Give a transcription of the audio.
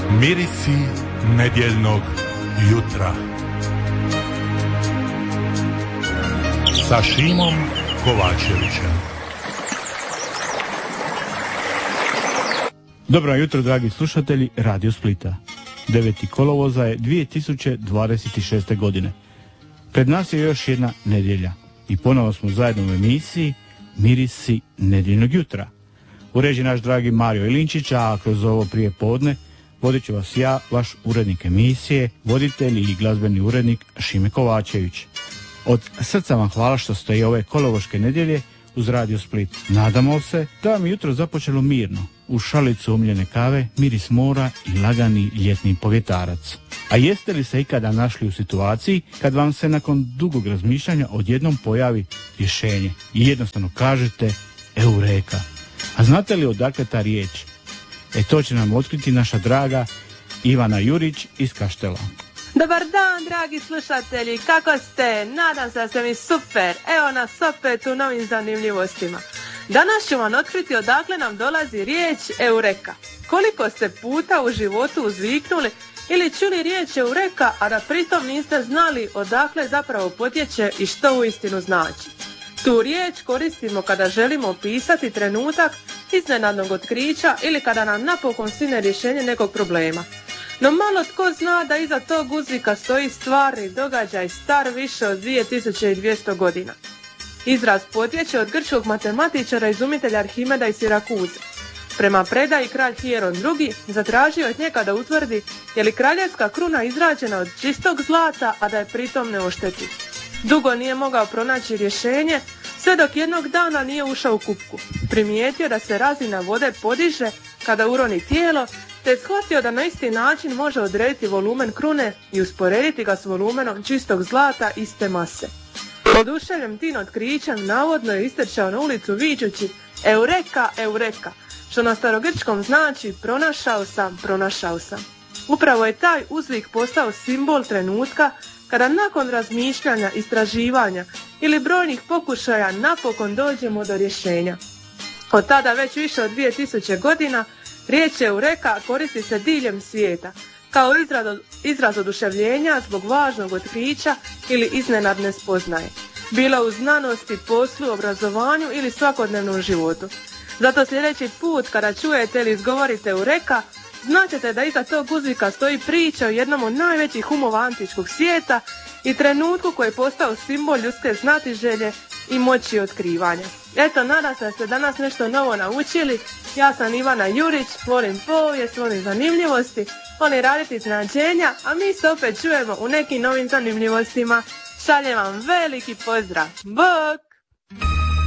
Mirisi nedjeljnog jutra sa Šimom Kovačevićem. Dobro jutro, dragi slušatelji Radio Splita. 9. kolovoza je 2026. godine. Pred nas je još jedna nedjelja i ponovo smo zajedno u emisiji Mirisi nedjeljnog jutra. Uređi naš dragi Mario Ilinčić, a kroz ovo prije podne vodit ću vas ja, vaš urednik emisije, voditelj i glazbeni urednik Šime Kovačević. Od srca vam hvala što ste i ove kolovoške nedjelje uz Radio Split. Nadamo se da vam jutro započelo mirno, uz šalicu omljene kave, miris mora i lagani ljetni povjetarac. A jeste li se ikada našli u situaciji kad vam se nakon dugog razmišljanja odjednom pojavi rješenje i jednostavno kažete eureka? A znate li odakle ta riječ? To će nam otkriti naša draga Ivana Jurić iz Kaštela. Dobar dan, dragi slušatelji, kako ste? Nadam se da ste mi super. Evo nas opet u novim zanimljivostima. Danas ću vam otkriti odakle nam dolazi riječ eureka. Koliko ste puta u životu uzviknuli ili čuli riječ eureka, a da pritom niste znali odakle zapravo potječe i što uistinu znači. Tu riječ koristimo kada želimo opisati trenutak iznenadnog otkrića ili kada nam napokon sine rješenje nekog problema. No malo tko zna da iza tog uzvika stoji stvarni događaj star više od 2200 godina. Izraz potječe od grčkog matematičara i izumitelja Arhimeda iz Sirakuze. Prema predaji kralj Hieron II zatražio od njega da utvrdi je li kraljevska kruna izrađena od čistog zlata, a da je pritom ne ošteti. Dugo nije mogao pronaći rješenje, sve dok jednog dana nije ušao u kupku. Primijetio da se razina vode podiže kada uroni tijelo, te je shvatio da na isti način može odrediti volumen krune i usporediti ga s volumenom čistog zlata iste mase. Oduševljen tim otkrićem navodno je istrčao na ulicu vičući eureka, eureka, što na starogrčkom znači pronašao sam. Upravo je taj uzvik postao simbol trenutka kada nakon razmišljanja, istraživanja ili brojnih pokušaja napokon dođemo do rješenja. Od tada već više od 2000 godina riječ eureka koristi se diljem svijeta kao izraz oduševljenja zbog važnog otkrića ili iznenadne spoznaje, bilo u znanosti, poslu, obrazovanju ili svakodnevnom životu. Zato sljedeći put kada čujete ili izgovorite eureka, značite da iza tog uzvika stoji priča o jednom od najvećih umova antičkog svijeta i trenutku koji je postao simbol ljudske znatiželje i moći otkrivanja. Eto, nadam se da ste danas nešto novo naučili. Ja sam Ivana Jurić, volim povijest, volim zanimljivosti, volim raditi iznenađenja, a mi se opet čujemo u nekim novim zanimljivostima. Šaljem vam veliki pozdrav. Bok!